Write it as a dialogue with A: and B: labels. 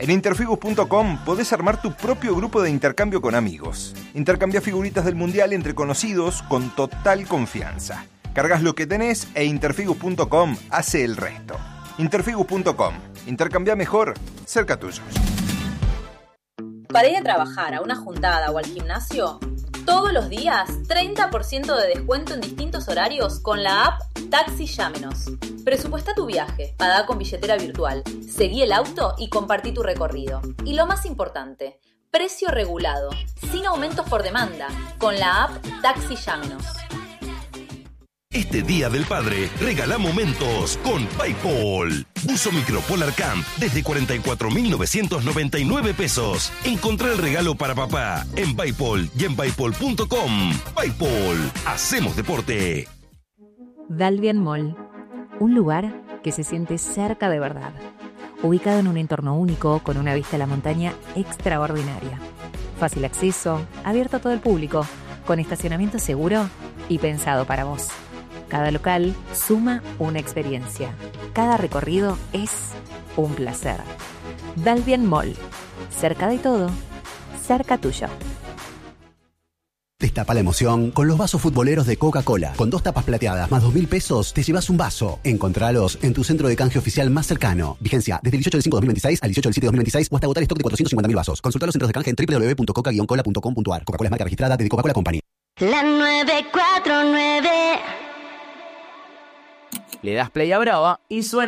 A: En interfigus.com podés armar tu propio grupo de intercambio con amigos. Intercambia figuritas del mundial entre conocidos con total confianza. Cargas lo que tenés e interfigus.com hace el resto. Interfigus.com. Intercambia mejor, cerca tuyo.
B: Para ir a trabajar, a una juntada o al gimnasio, todos los días 30% de descuento en distintos horarios con la app Taxi Llámenos. Presupuesta tu viaje, paga con billetera virtual, seguí el auto y compartí tu recorrido. Y lo más importante, precio regulado, sin aumentos por demanda, con la app Taxi Llámenos.
C: Este Día del Padre, regala momentos con PayPal. Buzo Micro Polar Camp desde 44.999 pesos. Encontrá el regalo para papá en PayPal y en paypal.com. PayPal, hacemos deporte.
D: Dalvian Mall, un lugar que se siente cerca de verdad. Ubicado en un entorno único con una vista a la montaña extraordinaria. Fácil acceso, abierto a todo el público, con estacionamiento seguro y pensado para vos. Cada local suma una experiencia. Cada recorrido es un placer. Dalvian Mall. Cerca de todo, cerca tuyo.
E: Destapa la emoción con los vasos futboleros de Coca-Cola. Con 2 tapas plateadas más 2.000 pesos, te llevas un vaso. Encontralos en tu centro de canje oficial más cercano. Vigencia desde el 18 del 5 de 2026 al 18 del 7 de 2026 o hasta agotar stock de 450.000 vasos. Consulta los centros de canje en www.coca-cola.com.ar. Coca-Cola es marca registrada de Coca-Cola Company.
F: La 949.
G: Le das play a Brava y suena.